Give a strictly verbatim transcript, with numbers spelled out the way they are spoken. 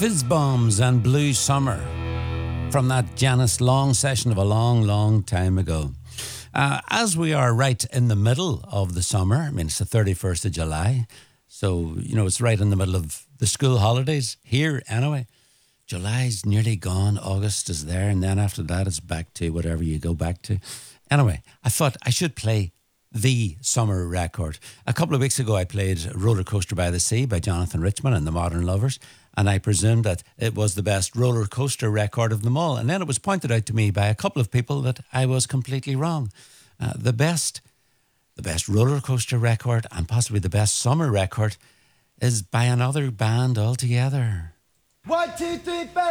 Fizz Bombs and Blue Summer from that Janice Long session of a long, long time ago. Uh, as we are right in the middle of the summer, I mean, it's the thirty-first of July, so, you know, it's right in the middle of the school holidays here anyway. July's nearly gone, August is there, and then after that it's back to whatever you go back to. Anyway, I thought I should play the summer record. A couple of weeks ago I played Roller Coaster by the Sea by Jonathan Richman and the Modern Lovers, and I presumed that it was the best roller coaster record of them all. And then it was pointed out to me by a couple of people that I was completely wrong. Uh, the best the best roller coaster record, and possibly the best summer record, is by another band altogether. One, two, three, four.